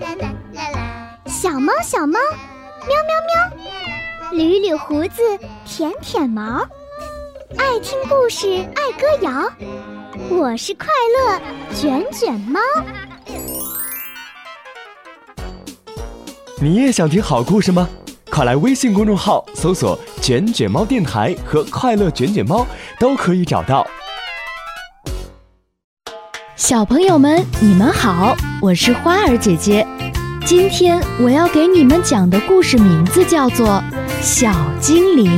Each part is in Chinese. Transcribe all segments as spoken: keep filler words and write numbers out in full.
小猫小猫，喵喵喵，捋捋胡子，舔舔毛，爱听故事，爱歌谣，我是快乐卷卷猫。 你也想听好故事吗？快来微信公众号搜索卷卷猫电台和快乐卷卷猫，都可以找到。 小朋友们，你们好，我是花儿姐姐。今天我要给你们讲的故事名字叫做《小精灵》。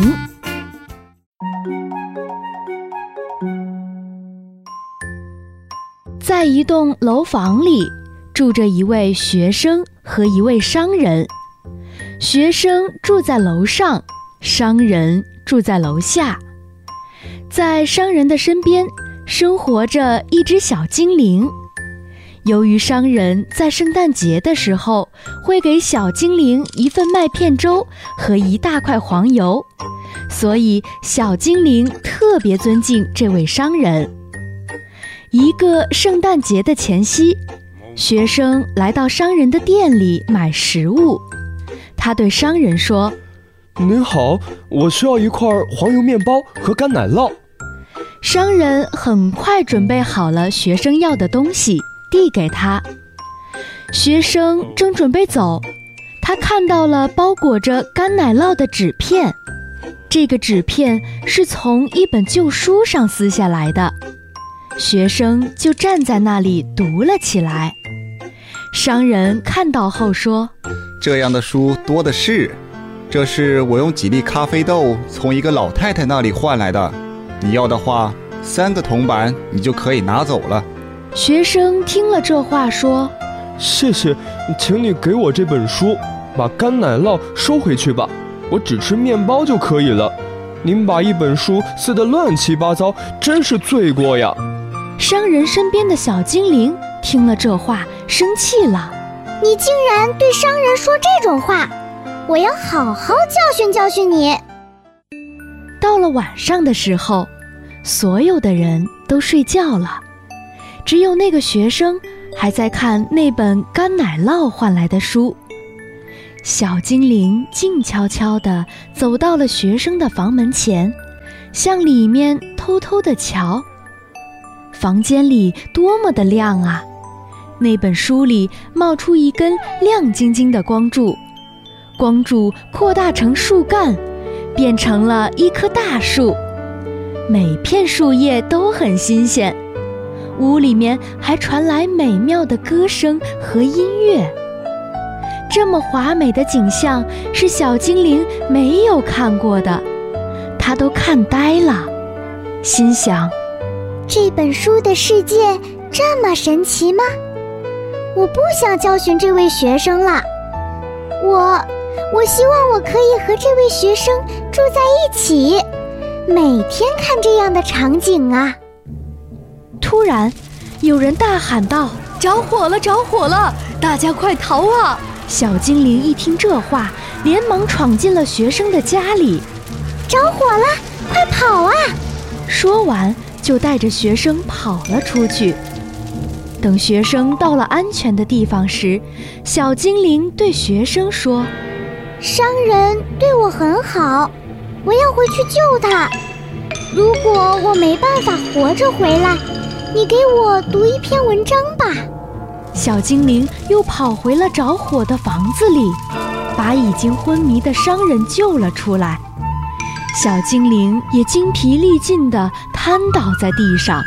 在一栋楼房里，住着一位学生和一位商人。学生住在楼上，商人住在楼下。在商人的身边生活着一只小精灵。由于商人在圣诞节的时候会给小精灵一份麦片粥和一大块黄油，所以小精灵特别尊敬这位商人。一个圣诞节的前夕，学生来到商人的店里买食物。他对商人说： 您好，我需要一块黄油面包和干奶酪。 商人很快准备好了学生要的东西，递给他。学生正准备走，他看到了包裹着干奶酪的纸片。这个纸片是从一本旧书上撕下来的。学生就站在那里读了起来。商人看到后说： 这样的书多的是，这是我用几粒咖啡豆从一个老太太那里换来的，你要的话，三个铜板你就可以拿走了。 学生听了这话说： 谢谢，请你给我这本书，把干奶酪收回去吧，我只吃面包就可以了。您把一本书撕得乱七八糟，真是罪过呀。 商人身边的小精灵听了这话，生气了。 你竟然对商人说这种话，我要好好教训教训你。 到了晚上的时候，所有的人都睡觉了，只有那个学生还在看那本干奶酪换来的书。小精灵静悄悄地走到了学生的房门前，向里面偷偷地瞧。房间里多么的亮啊！那本书里冒出一根亮晶晶的光柱，光柱扩大成树干，变成了一棵大树。每片树叶都很新鲜，屋里面还传来美妙的歌声和音乐。这么华美的景象是小精灵没有看过的，他都看呆了，心想： 这本书的世界这么神奇吗？我不想教训这位学生了，我我希望我可以和这位学生住在一起，每天看这样的场景啊。 突然有人大喊道：着火了，着火了，大家快逃啊！小精灵一听这话，连忙闯进了学生的家里。 着火了，快跑啊！ 说完就带着学生跑了出去。等学生到了安全的地方时，小精灵对学生说： 商人对我很好，我要回去救他。如果我没办法活着回来，你给我读一篇文章吧。 小精灵又跑回了着火的房子里，把已经昏迷的商人救了出来。小精灵也精疲力尽地瘫倒在地上。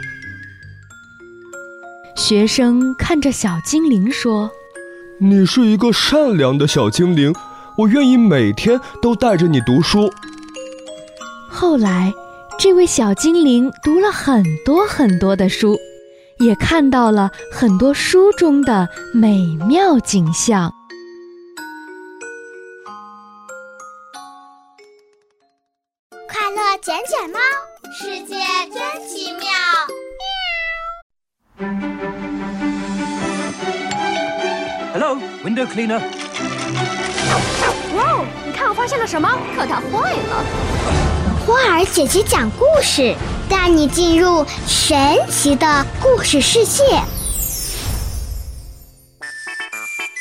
学生看着小精灵说： 你是一个善良的小精灵，我愿意每天都带着你读书。 后来这位小精灵读了很多很多的书，也看到了很多书中的美妙景象。 快乐卷卷猫，世界真奇妙。 Hello, window cleaner. 哇，你看我发现了什么？可它坏了。 花儿姐姐讲故事，带你进入神奇的故事世界。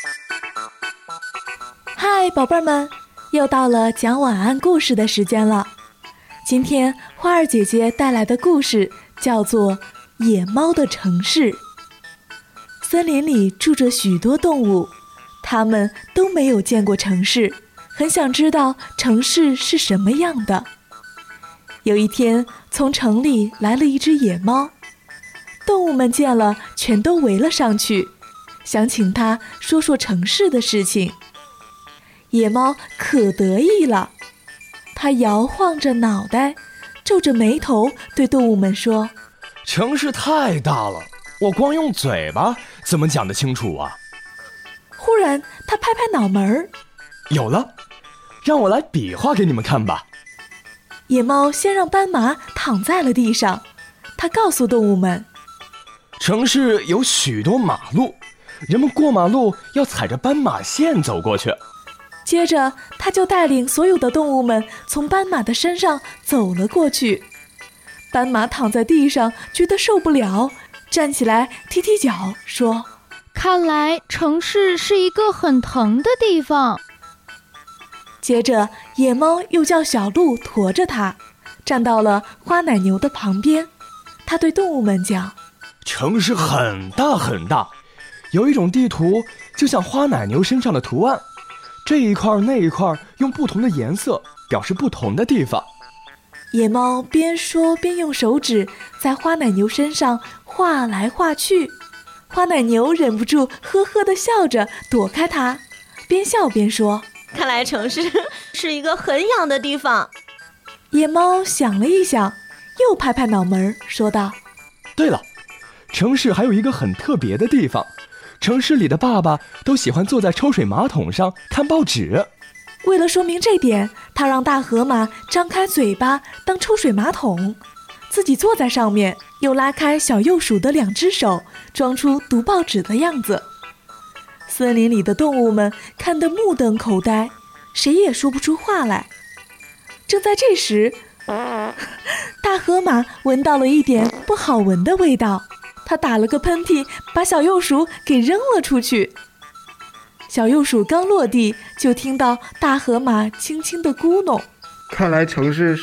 嗨，宝贝儿们，又到了讲晚安故事的时间了。今天花儿姐姐带来的故事叫做《野猫的城市》。森林里住着许多动物，它们都没有见过城市，很想知道城市是什么样的。有一天，从城里来了一只野猫，动物们见了全都围了上去，想请它说说城市的事情。野猫可得意了，它摇晃着脑袋，皱着眉头对动物们说： 城市太大了，我光用嘴巴怎么讲得清楚啊？ 忽然它拍拍脑门儿， 有了，让我来比划给你们看吧。 野猫先让斑马躺在了地上，它告诉动物们： 城市有许多马路，人们过马路要踩着斑马线走过去。 接着他就带领所有的动物们从斑马的身上走了过去。斑马躺在地上觉得受不了，站起来踢踢脚说： 看来城市是一个很疼的地方。 接着野猫又叫小鹿驮着它，站到了花奶牛的旁边。他对动物们讲： 城市很大很大，有一种地图就像花奶牛身上的图案，这一块那一块用不同的颜色表示不同的地方。 野猫边说边用手指在花奶牛身上画来画去，花奶牛忍不住呵呵地笑着躲开它，边笑边说： 看来城市是一个很痒的地方。 野猫想了一想，又拍拍脑门说道： 对了，城市还有一个很特别的地方，城市里的爸爸都喜欢坐在抽水马桶上看报纸。 为了说明这点，他让大河马张开嘴巴当抽水马桶，自己坐在上面，又拉开小鼬鼠的两只手，装出读报纸的样子。森林里的动物们看得目瞪口呆，谁也说不出话来。正在这时，大河马闻到了一点不好闻的味道，他打了个喷嚏，把小鼬鼠给扔了出去。小鼬鼠刚落地，就听到大河马轻轻地咕哝： 看来城市……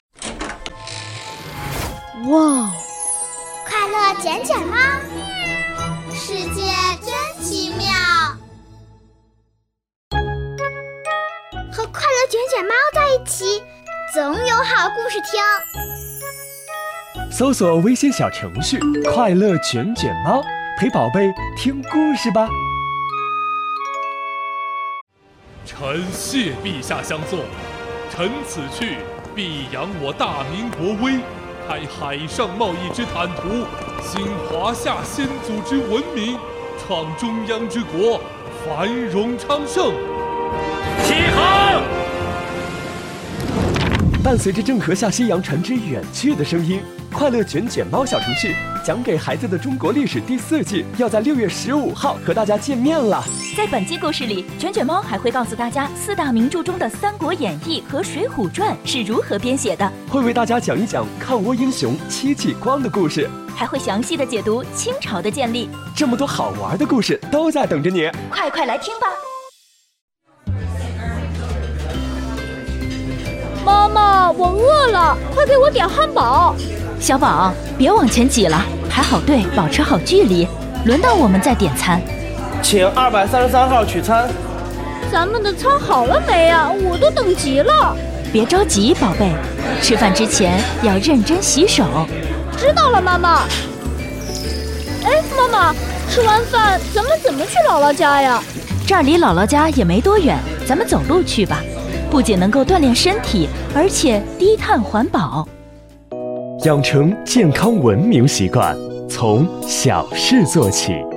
哇！ 快乐卷卷猫，世界真奇妙。和快乐卷卷猫在一起，总有好故事听。 搜索微信小程序“快乐卷卷猫”，陪宝贝听故事吧。 臣谢陛下相送，臣此去必扬我大明国威，开海上贸易之坦途，兴华夏先祖之文明，创中央之国，繁荣昌盛。起航！ 伴随着郑和下西洋船只远去的声音，快乐卷卷猫小程序讲给孩子的中国历史第四季要在六月十五号和大家见面了。 在本期故事里，卷卷猫还会告诉大家四大名著中的《三国演义》和《水浒传》是如何编写的， 会为大家讲一讲抗倭英雄戚继光的故事， 还会详细的解读清朝的建立。 这么多好玩的故事都在等着你， 快快来听吧！ 妈妈，我饿了，快给我点汉堡。 小宝，别往前挤了，排好队，保持好距离，轮到我们再点餐。 请二百三十三号取餐。 咱们的餐好了没啊？我都等急了。 别着急，宝贝，吃饭之前要认真洗手。 知道了，妈妈。哎，妈妈，吃完饭咱们怎么去姥姥家呀？ 这儿离姥姥家也没多远，咱们走路去吧。不仅能够锻炼身体，而且低碳环保。 养成健康文明习惯，从小事做起。